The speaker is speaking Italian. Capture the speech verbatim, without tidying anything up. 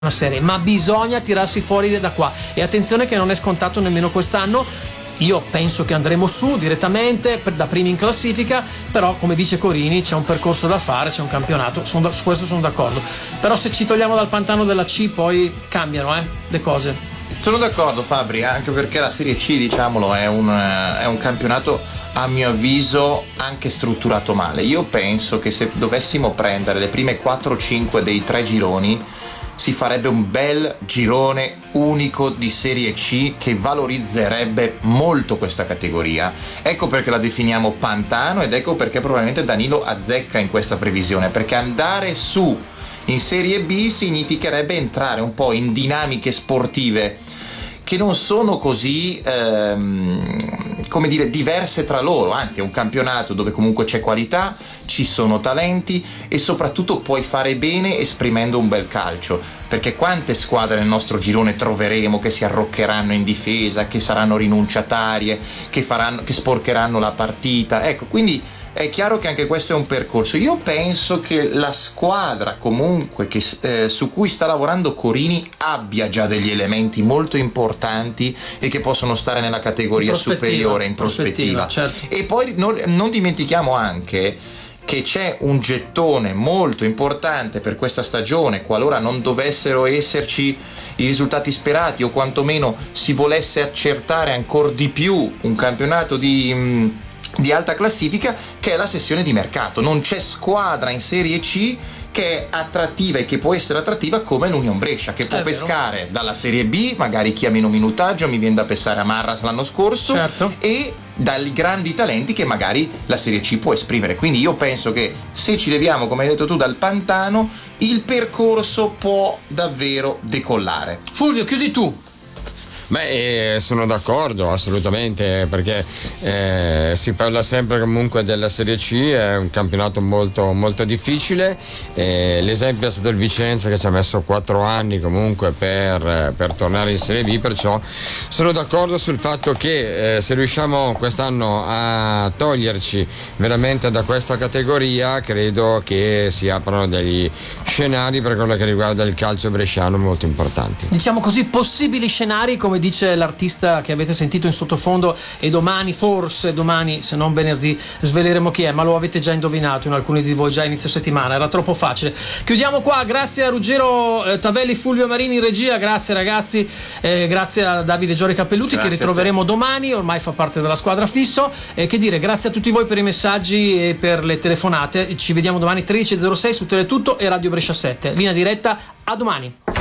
una serie, ma bisogna tirarsi fuori da qua, e attenzione che non è scontato nemmeno quest'anno. Io penso che andremo su direttamente per, da primi in classifica, però come dice Corini c'è un percorso da fare, c'è un campionato, sono da, su questo sono d'accordo, però se ci togliamo dal pantano della C poi cambiano eh, le cose. Sono d'accordo Fabri, anche perché la Serie C, diciamolo, è un, è un campionato a mio avviso anche strutturato male. Io penso che se dovessimo prendere le prime quattro cinque dei tre gironi si farebbe un bel girone unico di Serie C che valorizzerebbe molto questa categoria. Ecco perché la definiamo pantano, ed ecco perché probabilmente Danilo azzecca in questa previsione, perché andare su in Serie B significherebbe entrare un po' in dinamiche sportive che non sono così ehm, come dire diverse tra loro, anzi è un campionato dove comunque c'è qualità, ci sono talenti e soprattutto puoi fare bene esprimendo un bel calcio, perché quante squadre nel nostro girone troveremo che si arroccheranno in difesa, che saranno rinunciatarie, che faranno, che sporcheranno la partita, ecco, quindi è chiaro che anche questo è un percorso. Io penso che la squadra comunque che, eh, su cui sta lavorando Corini abbia già degli elementi molto importanti e che possono stare nella categoria in superiore in prospettiva, prospettiva certo. E poi non, non dimentichiamo anche che c'è un gettone molto importante per questa stagione, qualora non dovessero esserci i risultati sperati o quantomeno si volesse accertare ancora di più un campionato di... Mh, di alta classifica, che è la sessione di mercato. Non c'è squadra in Serie C che è attrattiva e che può essere attrattiva come l'Union Brescia, che può è pescare vero. dalla Serie B, magari chi ha meno minutaggio, mi viene da pensare a Marras l'anno scorso, certo. E dai grandi talenti che magari la Serie C può esprimere. Quindi io penso che se ci leviamo, come hai detto tu, dal pantano, il percorso può davvero decollare. Fulvio, chiudi tu. Beh, eh, sono d'accordo assolutamente, perché eh, si parla sempre comunque della Serie C, è un campionato molto, molto difficile. Eh, l'esempio è stato il Vicenza, che ci ha messo quattro anni comunque per, per tornare in Serie B, perciò sono d'accordo sul fatto che eh, se riusciamo quest'anno a toglierci veramente da questa categoria, credo che si aprano degli scenari per quello che riguarda il calcio bresciano molto importanti. Diciamo così, possibili scenari, come dice l'artista che avete sentito in sottofondo, e domani, forse domani, se non venerdì, sveleremo chi è, ma lo avete già indovinato in alcuni di voi già inizio settimana, era troppo facile. Chiudiamo qua, grazie a Ruggero eh, Tavelli, Fulvio Marini in regia, grazie ragazzi, eh, grazie a Davide Giori Cappelluti, grazie, che ritroveremo domani, ormai fa parte della squadra fisso, e eh, che dire, grazie a tutti voi per i messaggi e per le telefonate, ci vediamo domani tredici e zero sei su Teletutto e Radio Brescia sette, linea diretta, a domani.